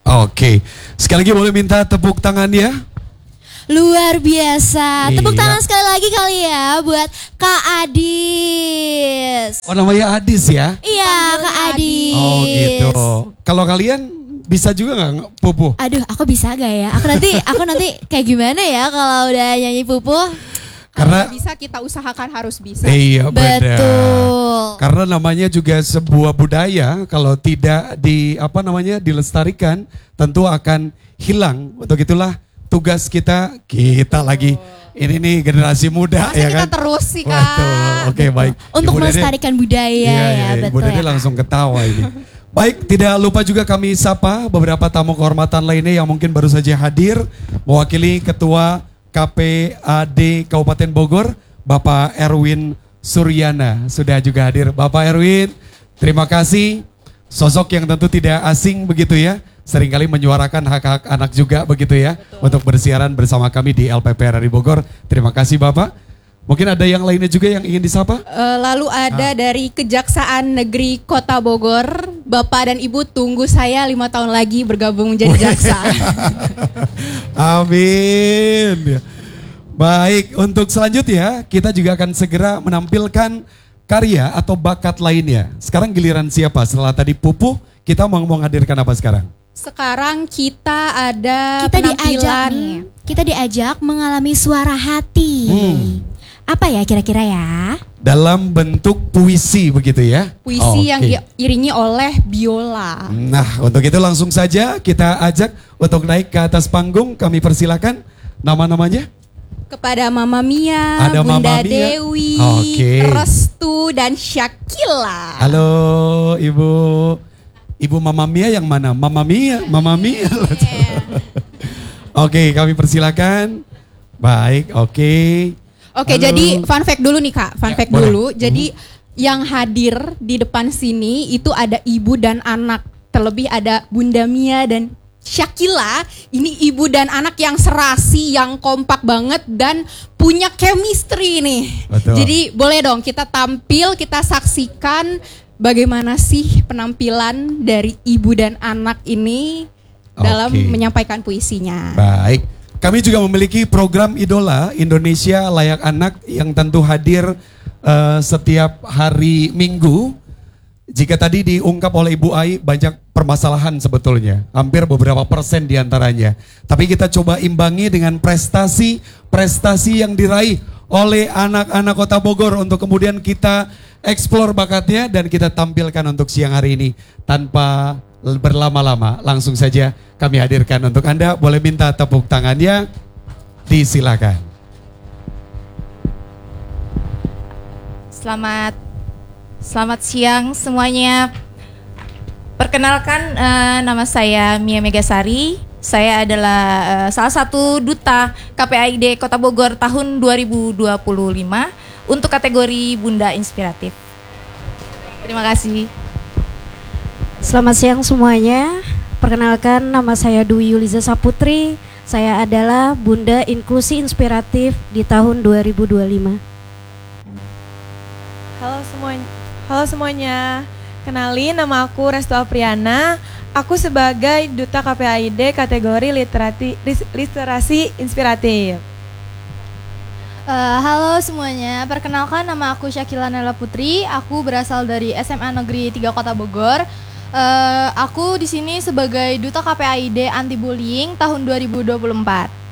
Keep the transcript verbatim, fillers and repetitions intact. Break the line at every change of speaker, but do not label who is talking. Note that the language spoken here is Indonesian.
Oke, sekali lagi boleh minta tepuk tangannya?
Luar biasa.
Iya.
Tepuk tangan sekali lagi kali ya buat Kak Adis.
Oh, namanya Adis ya?
Iya, Kak Adis.
Oh gitu. Kalau kalian bisa juga nggak Pupu?
Aduh, aku bisa gak ya? Aku nanti, aku nanti kayak gimana ya kalau udah nyanyi Pupu?
Karena
kalau bisa kita usahakan harus bisa.
Iya benar.
Betul.
Karena namanya juga sebuah budaya, kalau tidak di apa namanya dilestarikan, tentu akan hilang. Untuk itulah tugas kita, kita lagi ini nih generasi muda.
Masa
ya
kita
kan?
terus sih Kak.
Betul. Oke baik.
Untuk
Ibu Dede-
melestarikan budaya
Iya,
ya,
iya,
betul
Ibu Dede
ya. Kak?
langsung ketawa ini. Baik, tidak lupa juga kami sapa beberapa tamu kehormatan lainnya yang mungkin baru saja hadir, mewakili Ketua K P A D Kabupaten Bogor, Bapak Erwin Suryana sudah juga hadir. Bapak Erwin, terima kasih. Sosok yang tentu tidak asing begitu ya, seringkali menyuarakan hak-hak anak juga begitu ya. Betul. Untuk bersiaran bersama kami di L P P R R I Bogor. Terima kasih Bapak. Mungkin ada yang lainnya juga yang ingin disapa?
Eh, lalu ada
Ah.
dari Kejaksaan Negeri Kota Bogor, Bapak dan Ibu tunggu saya lima tahun lagi bergabung menjadi jaksa.
Amin. Baik, untuk selanjutnya kita juga akan segera menampilkan karya atau bakat lainnya. Sekarang giliran siapa? Setelah tadi Pupu, kita mau menghadirkan apa sekarang?
Sekarang kita ada
Kita diajak
penampilan.
nih, kita diajak mengalami suara hati.
Hmm.
Apa ya kira-kira ya?
Dalam bentuk puisi begitu ya?
Puisi yang
Oke.
diiringi oleh biola.
Nah, untuk itu langsung saja kita ajak untuk naik ke atas panggung. Kami persilakan nama-namanya.
Kepada Mama Mia,
Ada
Bunda
Mama Mia.
Dewi,
Oke.
Restu dan Syakila.
Halo Ibu. Ibu Mama Mia yang mana? Mama Mia, Mama Mia. Oke, kami persilakan. Baik, oke.
Oke,
Halo.
jadi fun fact dulu nih Kak, fun
Ya,
fact
boleh.
dulu. Jadi yang hadir di depan sini itu ada ibu dan anak. Terlebih ada Bunda Mia dan Syakila. Ini ibu dan anak yang serasi, yang kompak banget dan punya chemistry nih.
Betul.
Jadi boleh dong kita tampil, kita saksikan bagaimana sih penampilan dari ibu dan anak ini dalam
Oke.
menyampaikan puisinya.
Baik. Kami juga memiliki program Idola Indonesia Layak Anak yang tentu hadir eh, setiap hari Minggu. Jika tadi diungkap oleh Ibu Ai banyak permasalahan sebetulnya, hampir beberapa persen diantaranya. Tapi kita coba imbangi dengan prestasi-prestasi yang diraih oleh anak-anak Kota Bogor untuk kemudian kita eksplor bakatnya dan kita tampilkan untuk siang hari ini tanpa berlama-lama. Langsung saja kami hadirkan untuk Anda. Boleh minta tepuk tangannya, disilakan.
Selamat Selamat siang semuanya. Perkenalkan eh, nama saya Mia Megasari. Saya adalah eh, salah satu duta K P A I D Kota Bogor tahun dua ribu dua puluh lima untuk kategori Bunda Inspiratif. Terima kasih.
Selamat siang semuanya. Perkenalkan nama saya Dwi Yuliza Saputri. Saya adalah Bunda Inklusi Inspiratif di tahun dua ribu dua puluh lima.
Halo semuanya. Halo semuanya. Kenalin, nama aku Restu Apriana. Aku sebagai Duta K P A I D kategori literati, literasi inspiratif.
Uh, halo semuanya, perkenalkan nama aku Syakila Nela Putri. Aku berasal dari S M A Negeri tiga Kota Bogor. Uh, aku di sini sebagai Duta K P A I D Anti Bullying tahun dua ribu dua puluh empat.